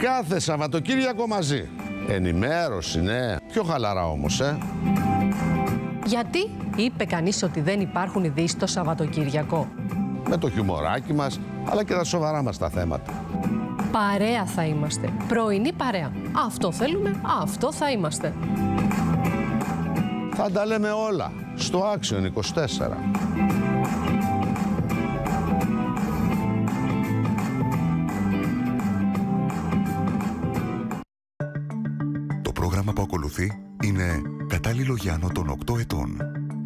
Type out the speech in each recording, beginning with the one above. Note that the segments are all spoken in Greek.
Κάθε Σαββατοκύριακο μαζί. Ενημέρωση, ναι. Πιο χαλαρά όμως, Γιατί είπε κανείς ότι δεν υπάρχουν ειδήσεις το Σαββατοκύριακο? Με το χιουμοράκι μας, αλλά και τα σοβαρά μας τα θέματα. Παρέα θα είμαστε. Πρωινή παρέα. Αυτό θέλουμε, αυτό θα είμαστε. Θα τα λέμε όλα στο Action 24. Το πρόγραμμα που ακολουθεί είναι κατάλληλο για άνω των 8 ετών.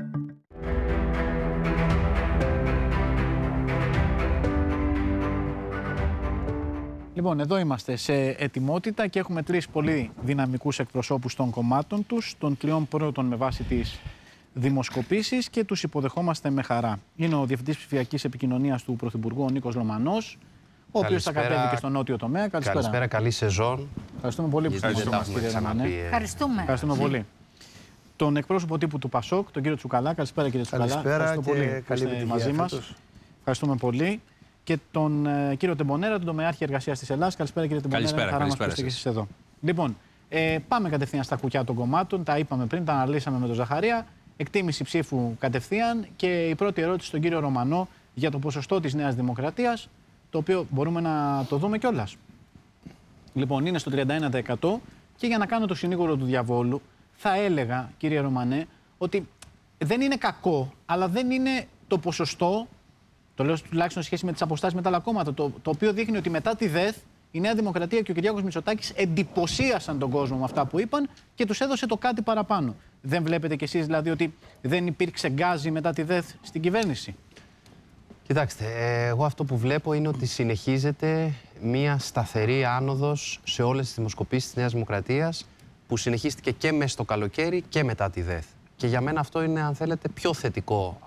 Λοιπόν, εδώ είμαστε σε ετοιμότητα και έχουμε τρεις πολύ δυναμικούς εκπροσώπους των κομμάτων τους, των τριών πρώτων με βάση τις δημοσκοπήσεις, και τους υποδεχόμαστε με χαρά. Είναι ο Διευθυντής Ψηφιακής Επικοινωνίας του Πρωθυπουργού, ο Νίκος Λομανός, ο οποίος θα κατέβει και στο νότιο τομέα. Καλησπέρα, καλή σεζόν. Ευχαριστούμε πολύ που είστε μας, κύριε Λομανέ. Ευχαριστούμε πολύ. Τον εκπρόσωπο τύπου του ΠΑΣΟΚ, τον κύριο Τσουκαλά. Καλησπέρα, κύριε Τσουκαλά. Ευχαριστώ πολύ που είστε μαζί μας. Ευχαριστούμε πολύ. Και τον κύριο Τεμπονέρα, τον τομεάρχη εργασίας της Ελλάδας. Καλησπέρα, κύριε Τεμπονέρα. Χαρά μας που είστε και εσείς εδώ. Λοιπόν, πάμε κατευθείαν στα κουκιά των κομμάτων. Τα είπαμε πριν, τα αναλύσαμε με τον Ζαχαρία. Εκτίμηση ψήφου κατευθείαν. Και η πρώτη ερώτηση στον κύριο Ρωμανό για το ποσοστό της Νέας Δημοκρατίας, το οποίο μπορούμε να το δούμε κιόλας. Λοιπόν, είναι στο 31%. Και για να κάνω το συνήγορο του διαβόλου, θα έλεγα, κύριε Ρωμανέ, ότι δεν είναι κακό, αλλά δεν είναι το ποσοστό. Το λέω τουλάχιστον σε σχέση με τις αποστάσεις με τα άλλα κόμματα. Το οποίο δείχνει ότι μετά τη ΔΕΘ η Νέα Δημοκρατία και ο Κυριάκος Μητσοτάκης εντυπωσίασαν τον κόσμο με αυτά που είπαν και τους έδωσε το κάτι παραπάνω. Δεν βλέπετε κι εσείς δηλαδή ότι δεν υπήρξε γκάζι μετά τη ΔΕΘ στην κυβέρνηση? Κοιτάξτε, εγώ αυτό που βλέπω είναι ότι συνεχίζεται μία σταθερή άνοδος σε όλες τις δημοσκοπήσεις της Νέας Δημοκρατίας, που συνεχίστηκε και μέσα στο καλοκαίρι και μετά τη ΔΕΘ. Και για μένα αυτό είναι, αν θέλετε, πιο θετικό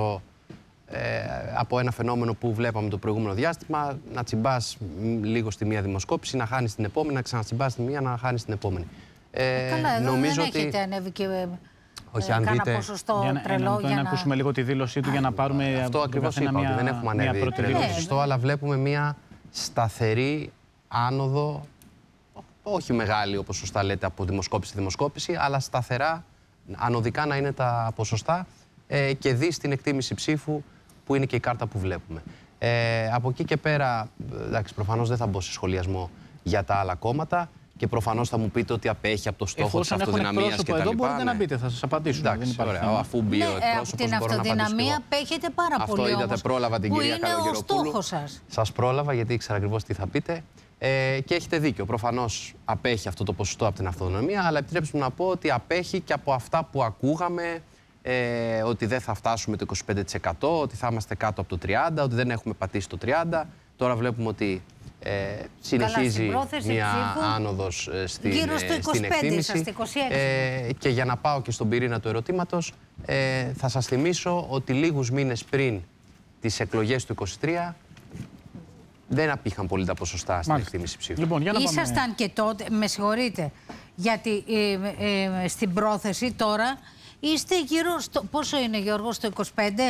από ένα φαινόμενο που βλέπαμε το προηγούμενο διάστημα, να τσιμπάς λίγο στη μία δημοσκόπηση, να χάνεις την επόμενη, να ξανατσιμπάς στη μία, να χάνεις την επόμενη. Καλά, εδώ νομίζω δεν ότι έχετε ανέβει και όχι, αν κάνα δείτε... ποσοστό τρελό για να... ακούσουμε λίγο τη δήλωσή του για να πάρουμε... Αυτό ακριβώς είπα, ότι δεν έχουμε ανέβει τρελό ποσοστό, αλλά βλέπουμε μία σταθερή άνοδο, όχι μεγάλη όπως σωστά λέτε από δημοσκόπηση σε δημοσκόπηση, αλλά σταθερά, ανωδικά να είναι τα ποσοστά, και δει στην εκτίμηση ψήφου, που είναι και η κάρτα που βλέπουμε. Από εκεί και πέρα, εντάξει, προφανώς δεν θα μπω σε σχολιασμό για τα άλλα κόμματα και προφανώς θα μου πείτε ότι απέχει από το στόχο της αυτοδυναμίας κτλ. Εδώ μπορείτε να πείτε, θα σας απαντήσουμε. Εντάξει, ωραία, αφού μπει ο εκπρόσωπος, από την αυτοδυναμία απέχετε πάρα πολύ. Αυτό είδατε, πρόλαβα την κυρία Καλογεροπούλου. Που είναι ο στόχος σας. Σας πρόλαβα γιατί ήξερα ακριβώς τι θα πείτε. Και έχετε δίκιο. Προφανώς απέχει αυτό το ποσοστό από την αυτοδυναμία, αλλά επιτρέψτε μου να πω ότι απέχει και από αυτά που ακούγαμε. Ότι δεν θα φτάσουμε το 25%, ότι θα είμαστε κάτω από το 30%, ότι δεν έχουμε πατήσει το 30%. Τώρα βλέπουμε ότι συνεχίζει μια άνοδος στην εκτίμηση. Και για να πάω και στον πυρήνα του ερωτήματος, θα σας θυμίσω ότι λίγους μήνες πριν τις εκλογές του 2023 δεν απήχαν πολύ τα ποσοστά στην εκτίμηση ψήφου. Λοιπόν, ήσασταν και τότε, με συγχωρείτε, γιατί στην πρόθεση τώρα είστε γύρω στο, πόσο είναι Γιώργο, στο 25,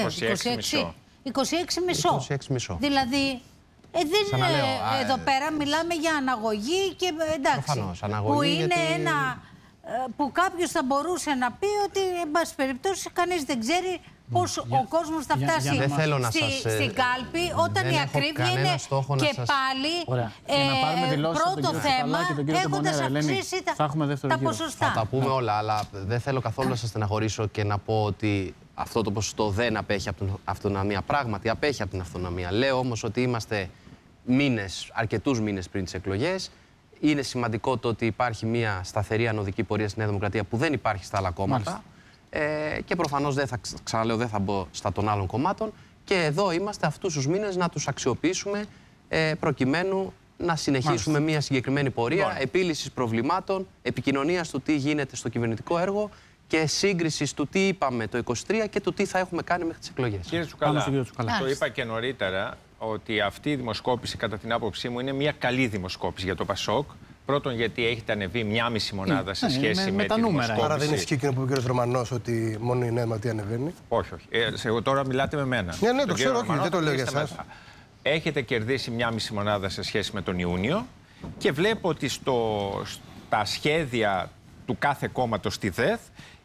26,5. Δηλαδή, δεν είναι, εδώ πέρα μιλάμε για αναγωγή και εντάξει, προφανώς, αναγωγή, που είναι γιατί... ένα, που κάποιος θα μπορούσε να πει ότι, εν πάση περιπτώσει, κανείς δεν ξέρει πώς ο κόσμος θα φτάσει στην κάλπη, όταν η ακρίβεια είναι και πάλι πρώτο θέμα, έχοντας αυξήσει τα ποσοστά. Θα τα πούμε όλα, αλλά δεν θέλω καθόλου να σας στεναχωρήσω και να πω ότι αυτό το ποσοστό δεν απέχει από την αυτονομία. Πράγματι, απέχει από την αυτονομία. Λέω όμως ότι είμαστε αρκετούς μήνες πριν τις εκλογές. Είναι σημαντικό το ότι υπάρχει μια σταθερή ανωδική πορεία στη Νέα Δημοκρατία που δεν υπάρχει στα άλλα κόμματα. Και προφανώς δεν θα μπω στα των άλλων κομμάτων. Και εδώ είμαστε αυτούς τους μήνες να τους αξιοποιήσουμε προκειμένου να συνεχίσουμε μια συγκεκριμένη πορεία επίλυσης προβλημάτων, επικοινωνίας του τι γίνεται στο κυβερνητικό έργο και σύγκρισης του τι είπαμε το 2023 και του τι θα έχουμε κάνει μέχρι τις εκλογές. Κύριε Τσουκαλά, το είπα και νωρίτερα ότι αυτή η δημοσκόπηση κατά την άποψή μου είναι μια καλή δημοσκόπηση για το ΠΑΣΟΚ. Πρώτον, γιατί έχετε ανεβεί 1,5 μονάδα σε σχέση με τη δημοσκόπηση. Άρα δεν ισχύει εκείνο που είπε ο κ. Ρωμανός ότι μόνο η Νέα Δημοκρατία ανεβαίνει. Όχι. Εγώ τώρα μιλάτε με μένα. Ναι, το ξέρω, όχι, δεν το λέω για εσάς. Έχετε κερδίσει 1,5 μονάδα σε σχέση με τον Ιούνιο Και βλέπω ότι στα σχέδια του κάθε κόμματος στη ΔΕΘ,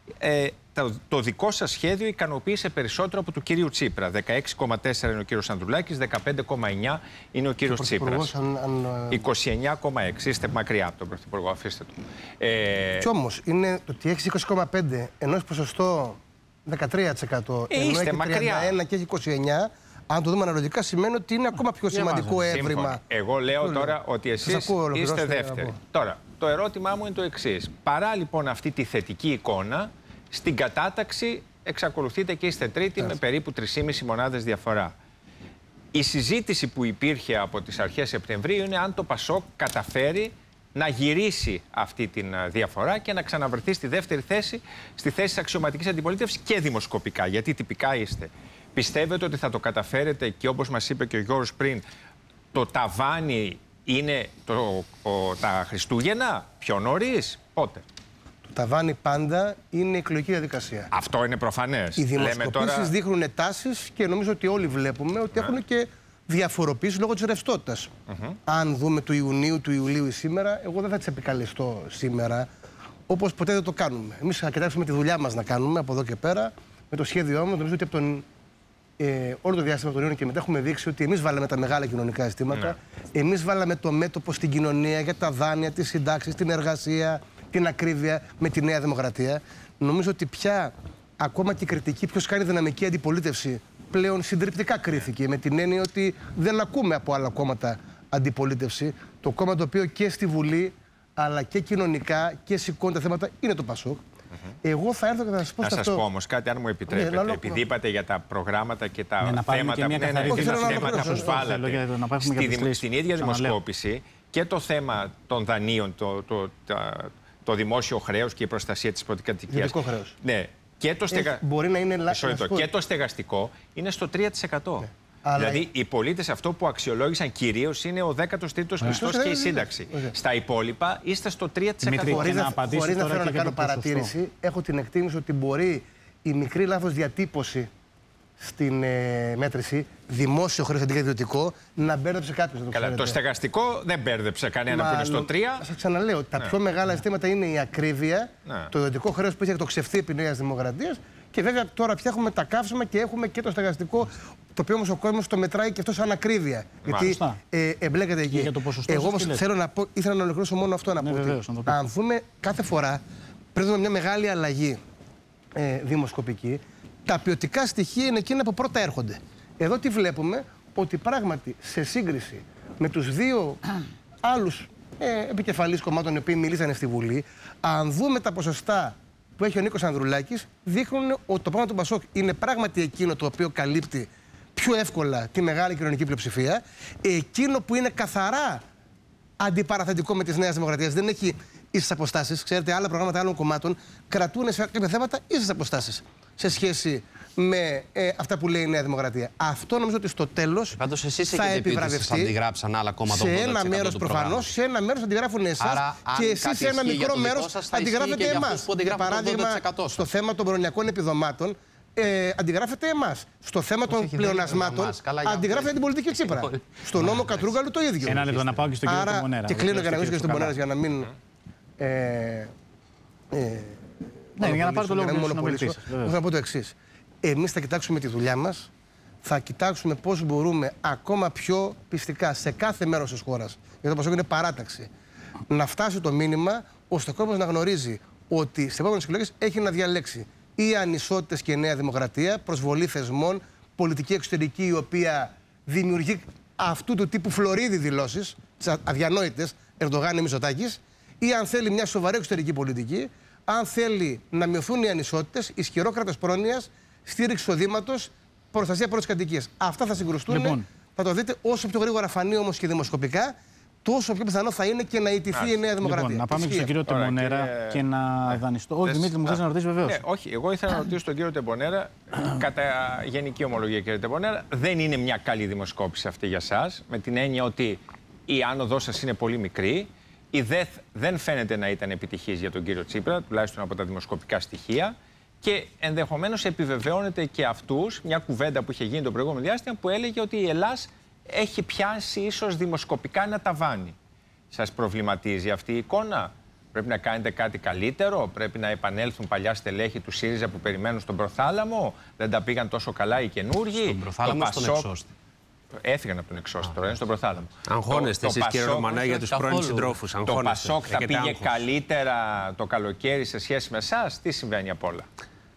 το δικό σας σχέδιο ικανοποίησε περισσότερο από του κυρίου Τσίπρα. 16,4 είναι ο κύριος Ανδρουλάκης, 15,9 είναι ο κύριος Τσίπρας. 29,6. Είστε μακριά από τον Πρωθυπουργό, αφήστε το. Κι όμως είναι ότι έχεις 20,5 ενώ έχει ποσοστό 13%. Ενώ έχει 31 και έχει 29. Αν το δούμε αναλογικά, σημαίνει ότι είναι ακόμα πιο σημαντικό έβριμα. Εγώ λέω τώρα ότι εσείς είστε δεύτεροι. Τώρα, το ερώτημά μου είναι το εξής. Παρά λοιπόν αυτή τη θετική εικόνα, στην κατάταξη εξακολουθείτε και είστε τρίτη με περίπου 3,5 μονάδες διαφορά. Η συζήτηση που υπήρχε από τις αρχές Σεπτεμβρίου είναι αν το ΠΑΣΟΚ καταφέρει να γυρίσει αυτή τη διαφορά και να ξαναβρεθεί στη δεύτερη θέση, στη θέση της αξιωματικής αντιπολίτευσης και δημοσκοπικά, γιατί τυπικά είστε. Πιστεύετε ότι θα το καταφέρετε και όπως μας είπε και ο Γιώργος πριν, το ταβάνι είναι τα Χριστούγεννα, πιο νωρίς, πότε? Το ταβάνι πάντα είναι η εκλογική διαδικασία. Αυτό είναι προφανές. Οι δημοσκοπήσεις δείχνουν τάσεις και νομίζω ότι όλοι βλέπουμε ότι έχουν και διαφοροποίηση λόγω της ρευστότητας. Αν δούμε του Ιουνίου, του Ιουλίου ή σήμερα, εγώ δεν θα τις επικαλεστώ σήμερα, όπως ποτέ δεν το κάνουμε. Εμείς θα κοιτάξουμε τη δουλειά μας να κάνουμε από εδώ και πέρα, με το σχέδιό μας. Νομίζω ότι από τον όλο το διάστημα των Ιούνιο και μετά έχουμε δείξει ότι εμείς βάλαμε τα μεγάλα κοινωνικά ζητήματα. Εμείς βάλαμε το μέτωπο στην κοινωνία για τα δάνεια, τις συντάξεις, την εργασία, την ακρίβεια με τη Νέα Δημοκρατία. Νομίζω ότι πια ακόμα και η κριτική ποιος κάνει δυναμική αντιπολίτευση πλέον συντριπτικά κρίθηκε, με την έννοια ότι δεν ακούμε από άλλα κόμματα αντιπολίτευση. Το κόμμα το οποίο και στη Βουλή αλλά και κοινωνικά και σηκώνει τα θέματα είναι το ΠΑΣΟΚ. Εγώ θα έρθω και θα σας πω. Να σας πω όμως κάτι, αν μου επιτρέπετε, επειδή είπατε για τα προγράμματα και τα θέματα που βάλατε στην ίδια δημοσκόπηση και το θέμα των δανείων, το δημόσιο χρέος και η προστασία της προκατοικίας. Ναι. Μπορεί να είναι και το στεγαστικό είναι στο 3%. Δηλαδή, οι πολίτες αυτό που αξιολόγησαν κυρίως είναι ο 13ος Χριστός και η σύνταξη. Στα υπόλοιπα είστε στο 3%. Χωρίς να θέλω να κάνω παρατήρηση, έχω την εκτίμηση ότι μπορεί η μικρή λάθος διατύπωση στην μέτρηση, δημόσιο χρέος αντί ιδιωτικό, να μπέρδεψε κάποιους. Καλά, το στεγαστικό δεν μπέρδεψε κανένα που είναι στο 3. Σας ξαναλέω, τα πιο μεγάλα ζητήματα είναι η ακρίβεια, το ιδιωτικό χρέος που είχε εκτοξευθεί επί Νέας Δημοκρατίας. Και βέβαια τώρα πια έχουμε τα καύσιμα και έχουμε και το στεγαστικό, το οποίο όμως ο κόσμος το μετράει και αυτό σαν ακρίβεια. Γιατί εμπλέκεται εκεί. Εγώ όμως θέλω να πω, ήθελα να ολοκληρώσω μόνο αυτό να πω. Αν δούμε κάθε φορά, πρέπει να δούμε μια μεγάλη αλλαγή δημοσκοπική, τα ποιοτικά στοιχεία είναι εκείνα που πρώτα έρχονται. Εδώ τι βλέπουμε, ότι πράγματι σε σύγκριση με τους δύο άλλους επικεφαλείς κομμάτων οι οποίοι μιλήσανε στη Βουλή, αν δούμε τα ποσοστά που έχει ο Νίκος Ανδρουλάκης, δείχνουν ότι το πρόγραμμα του ΠΑΣΟΚ είναι πράγματι εκείνο το οποίο καλύπτει πιο εύκολα τη μεγάλη κοινωνική πλειοψηφία, εκείνο που είναι καθαρά αντιπαραθετικό με τις Νέας Δημοκρατίας, δεν έχει ίσες αποστάσεις. Ξέρετε, άλλα προγράμματα άλλων κομμάτων κρατούν σε κάποια θέματα ίσες αποστάσεις σε σχέση με αυτά που λέει η Νέα Δημοκρατία. Αυτό νομίζω ότι στο τέλος θα επιβραβευτεί. Αντιγράψαν άλλα κόμματα. Σε ένα μέρος προφανώς, σε ένα μέρος αντιγράφετε εσάς και εσείς σε ένα μικρό μέρος αντιγράφετε εμάς. Για παράδειγμα, στο θέμα των προνοιακών επιδομάτων, αντιγράφετε εμάς. Στο θέμα των πλεονασμάτων, αντιγράφετε την πολιτική Τσίπρα. Στον νόμο Κατρούγκαλου το ίδιο. Ένα λεπτό να πάω και στον κύριο Τεμπονέρα. Και κλείνω για να μιλήσω και στον Τεμπονέρα για να μην. Ναι, για να πάρω το λόγο του συνομιλητή σας. Θέλω να πω το εξής. Εμείς θα κοιτάξουμε τη δουλειά μας, θα κοιτάξουμε πώς μπορούμε ακόμα πιο πιστικά σε κάθε μέρος της χώρας, γιατί το ΠΑΣΟΚ είναι παράταξη, να φτάσει το μήνυμα ώστε ο κόσμος να γνωρίζει ότι στις επόμενες εκλογές έχει να διαλέξει ή ανισότητες και Νέα Δημοκρατία, προσβολή θεσμών, πολιτική εξωτερική η οποία δημιουργεί αυτού του τύπου φλωρίδι δηλώσεις, τις αδιανόητες, Ερντογάν ή Μητσοτάκης, ή αν θέλει μια σοβαρή εξωτερική πολιτική, αν θέλει να μειωθούν οι ανισότητες, ισχυρό κράτος πρόνοιας, στήριξη εισοδήματος, προστασία πρώτης κατοικίας. Αυτά θα συγκρουστούν. Λοιπόν, θα το δείτε όσο πιο γρήγορα φανεί όμως και δημοσκοπικά, τόσο πιο πιθανό θα είναι και να ιτηθεί η Νέα Δημοκρατία. Λοιπόν, να πάμε και στον κύριο Τεμπονέρα και να δανειστώ. Όχι, Δημήτρη, μου θες να ρωτήσεις βεβαίως. Όχι, εγώ ήθελα να ρωτήσω τον κύριο Τεμπονέρα, κατά γενική ομολογία, κύριε Τεμπονέρα, δεν είναι μια καλή δημοσκόπηση αυτή για σας, με την έννοια ότι η άνοδός σας είναι πολύ μικρή. Η ΔΕΘ δεν φαίνεται να ήταν επιτυχής για τον κύριο Τσίπρα, τουλάχιστον από τα δημοσκοπικά στοιχεία. Και ενδεχομένως επιβεβαιώνεται και αυτούς μια κουβέντα που είχε γίνει το προηγούμενο διάστημα που έλεγε ότι η Ελλάς έχει πιάσει ίσως δημοσκοπικά ένα ταβάνι. Σας προβληματίζει αυτή η εικόνα? Πρέπει να κάνετε κάτι καλύτερο? Πρέπει να επανέλθουν παλιά στελέχη του ΣΥΡΙΖΑ που περιμένουν στον Προθάλαμο? Δεν τα πήγαν τόσο καλά οι καινούργοι? Στον Προθάλαμο ή στον Εξώστη? Έφυγαν από τον Εξώστη, τώρα είναι στον Προθάλαμο. Αγχώνεστε εσείς, κύριε Ρωμανά, για τους πρώην συντρόφους. Το Πασόκ θα πήγε καλύτερα το καλοκαίρι σε σχέση με εσάς? Τι συμβαίνει απ' όλα?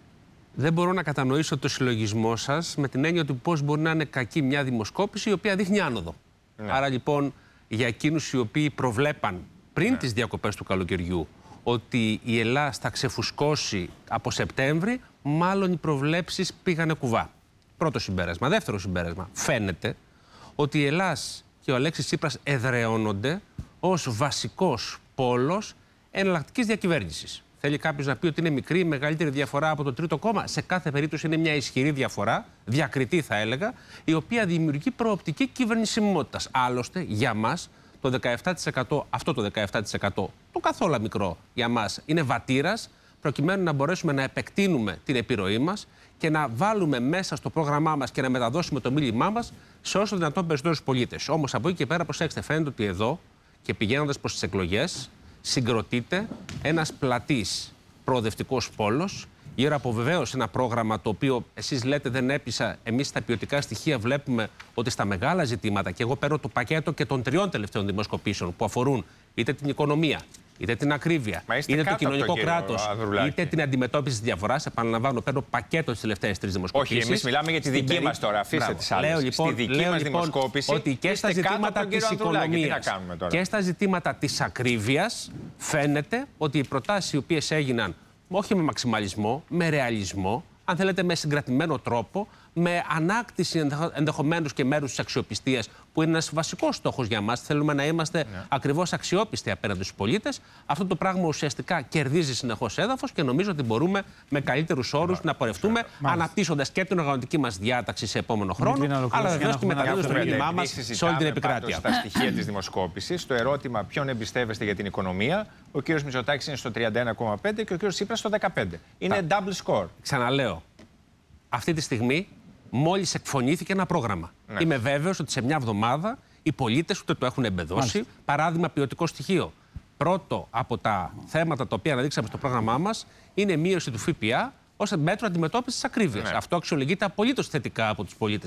Δεν μπορώ να κατανοήσω το συλλογισμό σας με την έννοια ότι πώς μπορεί να είναι κακή μια δημοσκόπηση η οποία δείχνει άνοδο. Ναι. Άρα λοιπόν για εκείνους οι οποίοι προβλέπαν πριν τις διακοπές του καλοκαιριού ότι η Ελλάδα θα ξεφουσκώσει από Σεπτέμβρη, μάλλον οι προβλέψεις πήγανε κουβά. Πρώτο συμπέρασμα. Δεύτερο συμπέρασμα. Φαίνεται ότι η Ελλάδα και ο Αλέξης Τσίπρας εδραιώνονται ως βασικός πόλος εναλλακτικής διακυβέρνησης. Θέλει κάποιος να πει ότι είναι μικρή ή μεγαλύτερη διαφορά από το τρίτο κόμμα? Σε κάθε περίπτωση είναι μια ισχυρή διαφορά, διακριτή θα έλεγα, η οποία δημιουργεί προοπτική κυβερνησιμότητας. Άλλωστε, για μας, το 17%, αυτό το 17%, το καθόλου μικρό για μας, είναι βατήρας, προκειμένου να μπορέσουμε να επεκτείνουμε την επιρροή μας και να βάλουμε μέσα στο πρόγραμμά μας και να μεταδώσουμε το μήνυμά μας σε όσο δυνατόν περισσότερους πολίτες. Όμως από εκεί και πέρα, προσέξτε, φαίνεται ότι εδώ και πηγαίνοντας προς τις εκλογές, συγκροτείται ένας πλατής προοδευτικός πόλος, γύρω από βεβαίως ένα πρόγραμμα το οποίο εσείς λέτε δεν έπεισα. Εμείς στα ποιοτικά στοιχεία βλέπουμε ότι στα μεγάλα ζητήματα, και εγώ παίρνω το πακέτο και των 3 τελευταίων δημοσκοπήσεων που αφορούν είτε την οικονομία, είτε την ακρίβεια, είτε το κοινωνικό κράτος, είτε την αντιμετώπιση της διαφοράς. Επαναλαμβάνω, παίρνω πακέτο τις τελευταίες 3 δημοσκοπήσεις. Όχι, εμείς μιλάμε για τη δική μας τώρα. Αφήστε τις άλλες. Στη δική μας δημοσκόπηση, ότι και στα ζητήματα της οικονομίας και στα ζητήματα της ακρίβειας φαίνεται ότι οι προτάσεις οι οποίες έγιναν όχι με μαξιμαλισμό, με ρεαλισμό, αν θέλετε με συγκρατημένο τρόπο, με ανάκτηση ενδεχομένως και μέρους της αξιοπιστίας, που είναι ένας βασικός στόχος για μας. Θέλουμε να είμαστε ακριβώς αξιόπιστοι απέναντι στους πολίτες. Αυτό το πράγμα ουσιαστικά κερδίζει συνεχώς έδαφος και νομίζω ότι μπορούμε με καλύτερους όρους να πορευτούμε, αναπτύσσοντας και την οργανωτική μας διάταξη σε επόμενο χρόνο, αλλά βεβαίως και μεταδίδοντας το μήνυμά μας σε όλη την επικράτεια. Στα στοιχεία της δημοσκόπησης, το ερώτημα ποιον εμπιστεύεστε για την οικονομία, ο κ. Μητσοτάκης είναι στο 31,5% και ο κ. Τσίπρας στο 15%. Είναι double score. Ξαναλέω, αυτή τη στιγμή μόλις εκφωνήθηκε ένα πρόγραμμα. Ναι. Είμαι βέβαιος ότι σε μια εβδομάδα οι πολίτες ούτε το έχουν εμπεδώσει. Παράδειγμα, ποιοτικό στοιχείο. Πρώτο από τα θέματα τα οποία αναδείξαμε στο πρόγραμμά μας είναι η μείωση του ΦΠΑ ως μέτρο αντιμετώπισης της ακρίβειας. Ναι. Αυτό αξιολογείται απολύτως θετικά από τους πολίτες.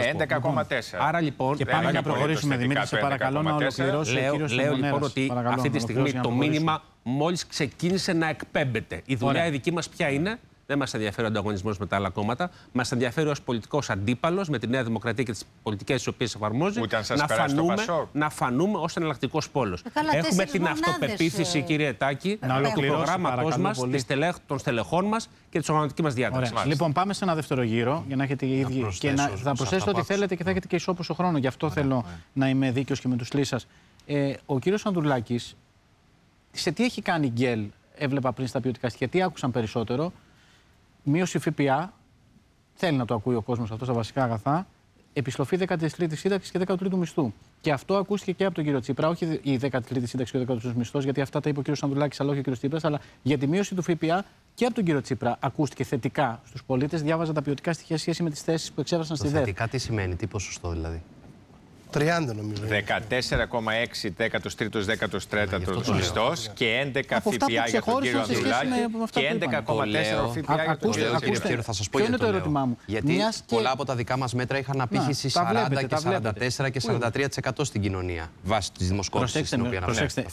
11,4. Άρα λοιπόν. Και πάμε να προχωρήσουμε, Δημήτρη, σε παρακαλώ να ολοκληρώσει. Λέω λοιπόν ότι αυτή τη στιγμή το μήνυμα μόλις ξεκίνησε να εκπέμπεται. Η δουλειά η δική μας ποια είναι? Δεν μας ενδιαφέρει ο ανταγωνισμός με τα άλλα κόμματα. Μας ενδιαφέρει ως πολιτικός αντίπαλος με τη Νέα Δημοκρατία και τις πολιτικές τις οποίες εφαρμόζει να φανούμε ως εναλλακτικός πόλος. Έχουμε την αυτοπεποίθηση, κύριε Τάκη, του προγράμματός μας, των στελεχών μας και της οργανωτικής μας διάταξης. Λοιπόν, πάμε σε ένα δεύτερο γύρο για να έχετε οι ίδιοι. Και θα προσθέσετε ό,τι θέλετε και θα έχετε και ισόποσο χρόνο. Γι' αυτό θέλω να είμαι δίκαιος και με τους τρεις σας. Ο κύριος Ανδρουλάκης, σε τι έχει κάνει γκέλ, έβλεπα πριν στα ποιοτικά στοιχεία, τι άκουσαν περισσότερο? Μείωση ΦΠΑ, θέλει να το ακούει ο κόσμος αυτό στα βασικά αγαθά, επιστροφή 13η σύνταξη και 13ου μισθού. Και αυτό ακούστηκε και από τον κύριο Τσίπρα, όχι η 13η σύνταξη και ο 13ος μισθός, γιατί αυτά τα είπε ο κύριος Ανδρουλάκης, αλλά όχι ο κύριος Τσίπρας, αλλά για τη μείωση του ΦΠΑ και από τον κύριο Τσίπρα ακούστηκε θετικά στους πολίτες. Διάβαζα τα ποιοτικά στοιχεία σχέση με τις θέσεις που εξέφρασαν στη ΔΕΔ. Θετικά τι σημαίνει, τι ποσοστό δηλαδή? 30 νομίζω. 14,6 13ος μισθός και 11 ΦΠΑ για τον κύριο Ανδρουλάκη και 11,4 ΦΠΑ για τον κύριο Τσίπρα. Θα σας πω γιατί το λέω. Γιατί πολλά από τα δικά μας μέτρα είχαν απήχηση 40 και 44 και 43% στην κοινωνία βάσει της δημοσκόπησης στην οποία αναφέρεται.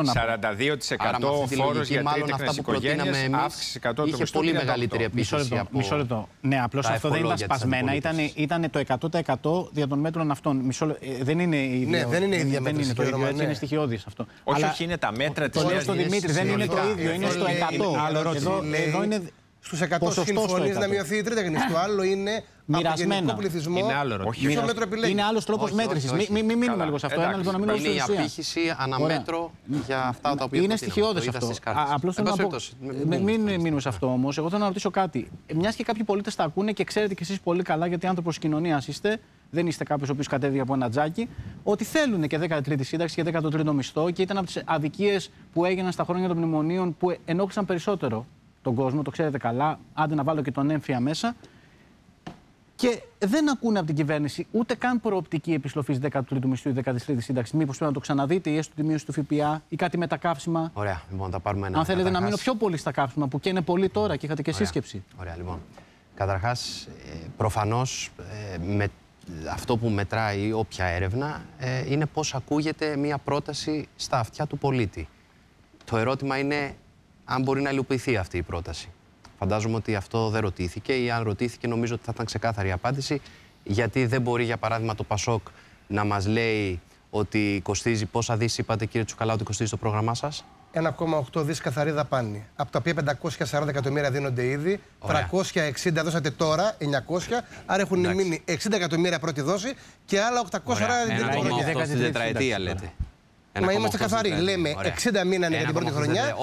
42% ο φόρος για τρίτεκνες οικογένειες, αύξηση 100 του μισθού. Είχε πολύ μεγαλύτερη επίθεση από. Μισό λεπτό. Ναι, απλώς αυτό δεν ήταν σπασμένα. Ήταν το 100% δια των μέτρων αυτών. Δεν είναι η ίδια. Δεν είναι η ίδια μέτρηση. Είναι το ίδιο, έτσι είναι στοιχειώδης αυτό. Όχι, είναι τα μέτρα της Νέας Δημοκρατίας. Δεν είναι το ίδιο, είναι στο 100. Εδώ είναι στους 100 συμφωνείς να μειωθεί η τρίτεκνη. Το άλλο είναι μοιρασμένο πληθυσμό. Είναι άλλο. Είναι άλλος τρόπος μέτρησης. Μην μείνουμε λίγο σε αυτό. Είναι η απήχηση αναμέτρο για αυτά τα οποία. Είναι στοιχειώδες αυτό. Απλώς θέλω να πω. Μην μείνουμε σε αυτό όμως. Εγώ θέλω να ρωτήσω κάτι. Μιας και κάποιοι πολίτες τα ακούνε και ξέρετε κι εσείς πολύ καλά, γιατί άνθρωπος κοινωνίας είστε. Δεν είστε κάποιος ο οποίος κατέβηκε από ένα τζάκι, ότι θέλουν και 13η σύνταξη και 13ο μισθό και ήταν από τις αδικίες που έγιναν στα χρόνια των μνημονίων που ενόχλησαν περισσότερο τον κόσμο, το ξέρετε καλά. Άντε να βάλω και τον έμφυα μέσα. Και δεν ακούνε από την κυβέρνηση ούτε καν προοπτική επιστροφής 13ου μισθού ή 13η σύνταξη. Μήπως πρέπει να το ξαναδείτε, ή έστω τη μείωση του ΦΠΑ ή κάτι με τα καύσιμα. Ωραία, λοιπόν, θα πάρουμε ένα. Αν θέλετε να μείνω πιο πολύ στα καύσιμα, που και είναι πολύ τώρα και είχατε και σύσκεψη. Ωραία, λοιπόν. Καταρχάς, προφανώς με αυτό που μετράει όποια έρευνα είναι πώς ακούγεται μία πρόταση στα αυτιά του πολίτη. Το ερώτημα είναι αν μπορεί να υλοποιηθεί αυτή η πρόταση. Φαντάζομαι ότι αυτό δεν ρωτήθηκε, ή αν ρωτήθηκε νομίζω ότι θα ήταν ξεκάθαρη η απάντηση, γιατί δεν μπορεί για παράδειγμα το Πασόκ να μας λέει ότι κοστίζει, πόσα δις είπατε κύριε Τσουκαλά ότι κοστίζει το πρόγραμμά σας? 1,8 δις καθαρή δαπάνη, από τα οποία 540 εκατομμύρια δίνονται ήδη, 360 δώσατε τώρα, 900, άρα έχουν μείνει 60 εκατομμύρια πρώτη δόση και άλλα 800 1,8 στην τετραετία λέτε. Μα είμαστε καθαροί, λέμε 60 μείνανε για την πρώτη χρονιά,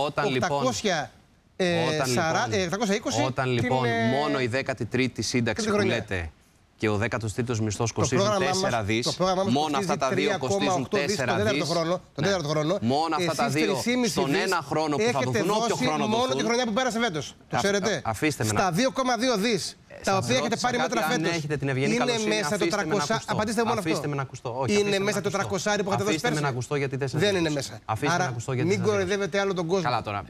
820 όταν λοιπόν μόνο η 13η σύνταξη που λέτε και ο 13ος μισθός κοστίζουν 4 δις, μόνο αυτά τα δύο κοστίζουν 4 δις. Τον τέταρτο χρόνο. Μόνο αυτά τα δύο στον ένα χρόνο που θα δοθούν, όποιο χρόνο δοθούν. Μόνο τη χρονιά που πέρασε φέτος. Το ξέρετε. Στα 2,2 δις τα οποία έχετε πάρει μέτρα φέτος. Είναι μέσα το 300. Απαντήστε μόνο αυτό. Αφήστε με να ακουστώ. Είναι μέσα το 300 που έχετε δώσει πέρσι. Αφήστε με να ακουστώ γιατί 4 δις. Δεν είναι μέσα. Άρα μην κοροϊδεύετε άλλο τον κόσμο. Καλά τώρα.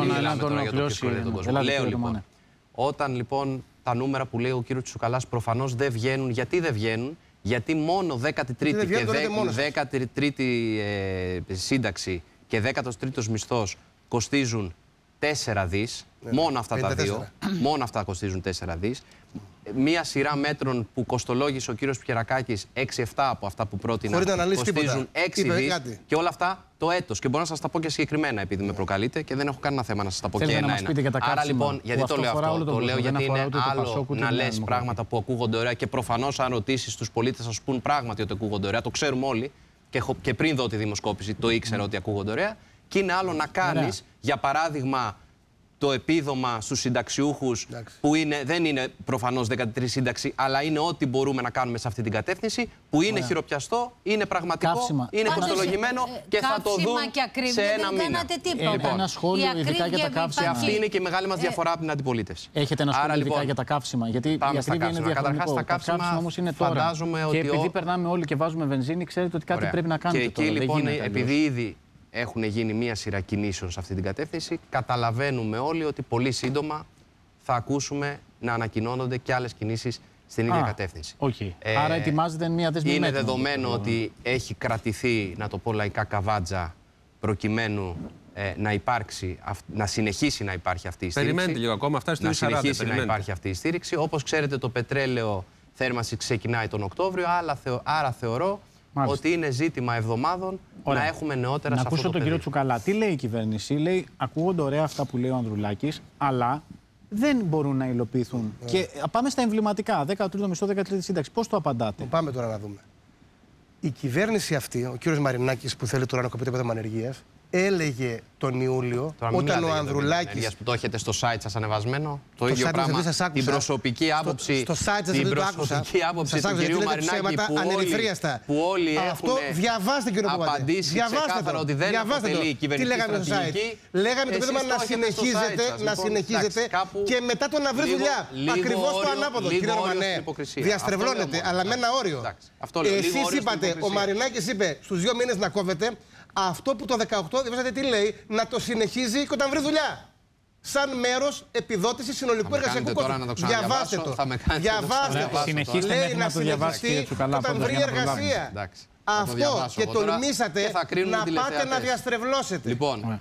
Λέω λοιπόν. Όταν λοιπόν τα νούμερα που λέει ο κύριος Τσουκαλάς προφανώς δεν βγαίνουν. Γιατί δεν βγαίνουν? Γιατί μόνο 13η και 13η σύνταξη και 13ος μισθός κοστίζουν 4 δις. Μόνο αυτά τα δύο. Μόνο αυτά κοστίζουν 4 δις. Μία σειρά μέτρων που κοστολόγησε ο κύριος Πιερακάκης, 6-7 από αυτά που πρότεινα, κοστίζουν 6 δις. Και όλα αυτά το έτος. Και μπορώ να σας τα πω και συγκεκριμένα, επειδή με προκαλείτε και δεν έχω κανένα θέμα να σας τα πω και ένα-ένα. Άρα λοιπόν, γιατί το λέω αυτό? Το λέω γιατί είναι άλλο να λες πράγματα που ακούγονται ωραία και προφανώς αν ρωτήσεις τους πολίτες θα σου πούν πράγματι ότι ακούγονται ωραία. Το ξέρουμε όλοι και πριν δω τη δημοσκόπηση το ήξερα ότι ακούγονται ωραία. Και είναι άλλο να κάνεις, για παράδειγμα, το επίδομα στους συνταξιούχους, που δεν είναι προφανώς 13η σύνταξη, αλλά είναι ό,τι μπορούμε να κάνουμε σε αυτή την κατεύθυνση, που είναι χειροπιαστό, είναι πραγματικό, είναι κοστολογημένο και θα το δουν σε ένα μήνα. Λοιπόν, ένα σχόλιο ειδικά για τα καύσιμα. Αυτή είναι και η μεγάλη μας διαφορά από την αντιπολίτευση. Έχετε ένα σχόλιο ειδικά για τα καύσιμα? Γιατί η ακρίβεια είναι διαχρονικό. Τα καύσιμα όμως είναι τώρα. Και επειδή περνάμε όλοι και βάζουμε βενζίνη, ξέρετε ότι κάτι πρέπει να κάνετε. Και εκεί λοιπόν, επειδή ήδη έχουν γίνει μία σειρά κινήσεων σε αυτή την κατεύθυνση, καταλαβαίνουμε όλοι ότι πολύ σύντομα θα ακούσουμε να ανακοινώνονται και άλλες κινήσεις στην ίδια κατεύθυνση. Άρα ετοιμάζεται μία δεσμή μέτρων. Είναι δεδομένο ότι έχει κρατηθεί, να το πω λαϊκά, καβάτζα προκειμένου να υπάρξει, να συνεχίσει να υπάρχει αυτή η στήριξη. Περιμένετε λίγο ακόμα, αυτά να συνεχίσει να υπάρχει αυτή η στήριξη. Όπως ξέρετε, το πετρέλαιο θέρμανση ξεκινάει τον Οκτώβριο, άρα θεωρώ ότι είναι ζήτημα εβδομάδων να έχουμε νεότερα σε αυτό το πεδίο. Να ακούσω τον κύριο Τσουκαλά. Τι λέει η κυβέρνηση? Λέει, ακούγονται ωραία αυτά που λέει ο Ανδρουλάκης, αλλά δεν μπορούν να υλοποιηθούν. Και πάμε στα εμβληματικά. 13ο μισθό, 13η σύνταξη. Πώς το απαντάτε? Πάμε τώρα να δούμε. Η κυβέρνηση αυτή, ο κύριος Μαρινάκης που θέλει τώρα να κοπεί το επίδομα ανεργίας, έλεγε τον Ιούλιο, όταν ο Ανδρουλάκης. Που το έχετε στο site σας ανεβασμένο, το ίδιο πράγμα. Την προσωπική άποψη. Στο site σας δεν το άκουσα. Του κυρίου Μαρινάκη που όλοι αυτό διαβάστε, κύριο Παπαδάκη. Απαντήσει ξεκάθαρα ότι δεν αποτελεί η κυβερνητική στρατηγική. Λέγαμε το επίδομα να συνεχίζετε και μετά το να βρει δουλειά. Ακριβώς το ανάποδο. Κύριε Ρωμανέ, διαστρεβλώνεται, αλλά με ένα όριο. Εσείς είπατε, ο Μαρινάκης είπε στους 2 μήνες να κόβεται. Αυτό που το 18, διαβάσατε τι λέει, να το συνεχίζει και όταν βρει δουλειά. Σαν μέρος επιδότησης συνολικού εργασιακού κόστου. Διαβάστε το. Διαβάστε το. Συνεχίστε να το διαβάσετε όταν βρει εργασία. Αυτό και τολμήσατε να πάτε να διαστρεβλώσετε. Λοιπόν,